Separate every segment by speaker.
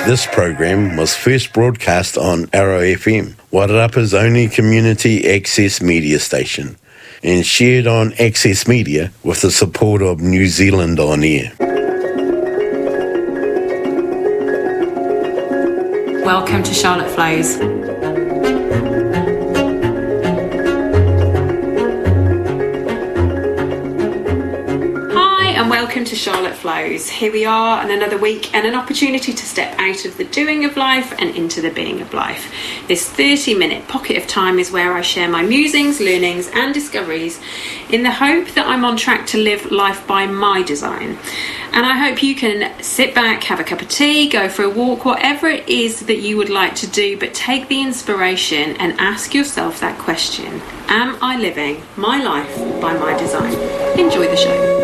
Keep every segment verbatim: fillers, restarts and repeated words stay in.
Speaker 1: This program was first broadcast on Arrow F M, Wairarapa's only community access media station, and shared on Access Media with the support of New Zealand On Air.
Speaker 2: Welcome to Charlotte Flows. And welcome to Charlotte Flows. Here we are on another week and an opportunity to step out of the doing of life and into the being of life. This thirty minute pocket of time is where I share my musings, learnings and discoveries in the hope that I'm on track to live life by my design. And I hope you can sit back, have a cup of tea, go for a walk, whatever it is that you would like to do, but take the inspiration and ask yourself that question: am I living my life by my design? Enjoy the show.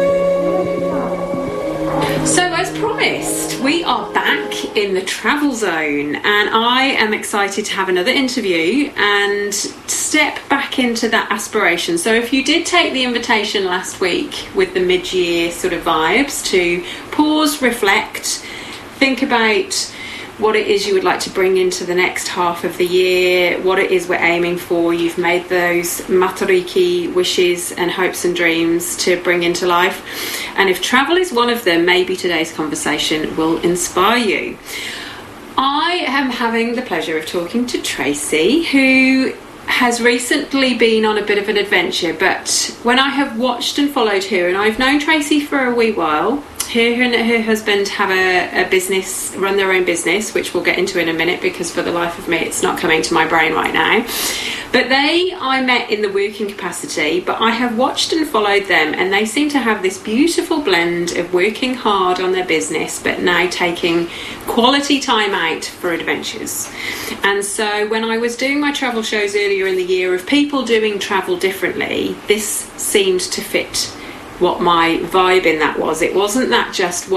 Speaker 2: So as promised, we are back in the travel zone, and I am excited to have another interview and step back into that aspiration. So if you did take the invitation last week with the mid-year sort of vibes to pause, reflect, think about what it is you would like to bring into the next half of the year, what it is we're aiming for. You've made those matariki wishes and hopes and dreams to bring into life. And if travel is one of them, maybe today's conversation will inspire you. I am having the pleasure of talking to Tracy, who has recently been on a bit of an adventure, but when I have watched and followed her, and I've known Tracy for a wee while, her and her husband have a, a business, run their own business, which we'll get into in a minute because for the life of me it's not coming to my brain right now. But they, I met in the working capacity, but I have watched and followed them, and they seem to have this beautiful blend of working hard on their business but now taking quality time out for adventures. And so when I was doing my travel shows earlier in the year of people doing travel differently, this seemed to fit what my vibe in that was. It wasn't that just